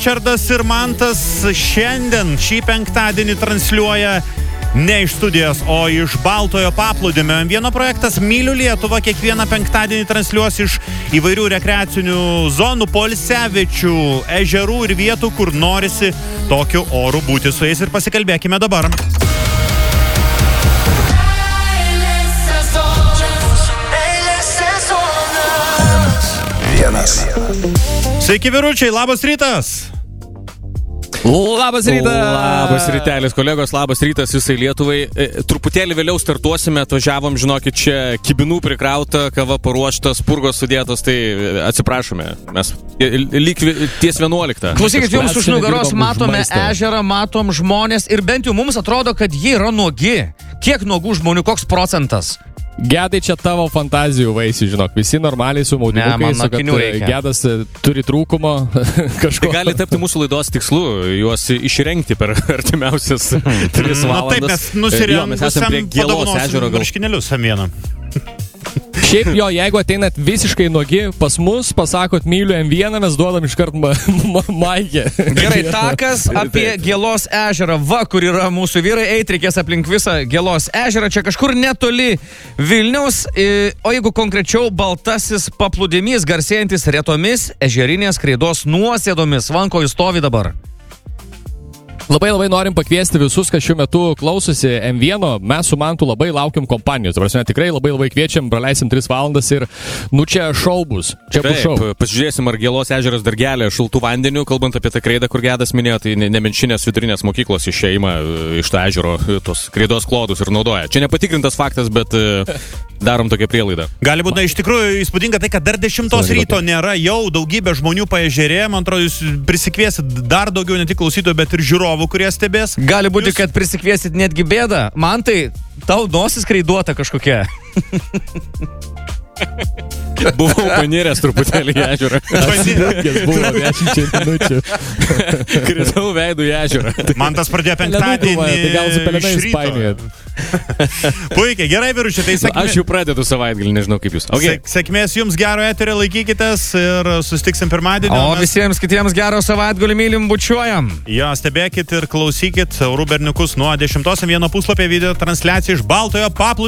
Ričardas ir Mantas šiandien šį penktadienį transliuoja ne iš studijos, o iš Baltojo paplūdimio. M1 projektas Myliu Lietuvą kiekvieną penktadienį transliuos iš įvairių rekreacinių zonų, poilsiaviečių, ežerų ir vietų, kur norisi tokiu oru būti su jais. Ir pasikalbėkime dabar. Sveiki, vyručiai, labas rytas! Labas rytas! Labas rytelis, kolegos, labas rytas visai Lietuvai. Truputėlį vėliau startuosime, atvažiavom, žinokit, čia kibinų prikrauta, kava paruoštas, spurgos sudėtos, tai atsiprašome, mes lyg ties 11. Klausykit, jums už nugaros matome ežerą, matom žmonės ir bent jau mums atrodo, kad jie yra nuogi. Kiek nuogų žmonių, koks procentas? Gedai, čia tavo fantazijų vaisių, žinok, visi normaliai su maudinukais, kad Gedas turi trūkumo kažko. Tai gali tapti mūsų laidos tikslu, juos išrengti per artimiausias 3 valandas. Na taip, mes nusirengusiam padovanosim marškinėlius M1. Šiaip jo, jeigu ateinat visiškai nuogi pas mus, pasakot myliu M1, mes duodam iškart maikę. Gerai, takas apie Gėlos ežerą. Va, kur yra mūsų vyrai, eit reikės aplink visą Gėlos ežerą. Čia kažkur netoli Vilniaus, o jeigu konkrečiau Baltasis paplūdimys, garsėjantis retomis ežerinės kreidos nuosėdomis. Vanko, jūs stovi dabar. Labai norim pakviesti visus, kas šiuo metu klausosi M1. Mes su Mantu labai laukiam kompanijos. Tikrai labai kviečiam, praleisim 3 valandas ir čia šou bus. Čia bus šou. Pasižiūrėsim, ar Gėlos ežeras dar gelia šiltų vandenių, kalbant apie tą kreidą, kur Gedas minėjo, tai Nemenčinės vidurinės mokyklos išeima iš tą ežero tos kreidos klodus ir naudoja. Čia nepatikrintas faktas, bet darom tokią prielaidą. Gali būti, iš tikrųjų įspūdinga tai, kad dar 10 ryto nėra, jau daugybė žmonių paežerė, man atrodo, jūs prisikviesit dar daugiau ne tik klausytojų, bet ir žiūrovų, kurie stebės. Gali būti, kad prisikviesit netgi bėdą. Man tai tau nosis kreiduota kažkokia. Buvau paniręs truputėlį į ežerą. Buvo 10 minučių. Kritau veidų į ežerą. Man tas pradėjo penktadienį tai gal su pelenais iš ryto. painiojat. Puikiai, gerai, vyručiai, tai sėkmės. Aš jau pradedu savaitgalį, nežinau kaip jūs. Okay. Sėkmės jums, gero eterio, laikykitės ir susitiksim pirmadienį. O visiems kitiems gero savaitgalį, mylim, bučiuojam. Jo, stebėkit ir klausykit Orų berniukus nuo 10 M1 puslapio video transliacija iš Baltojo paplūdimio.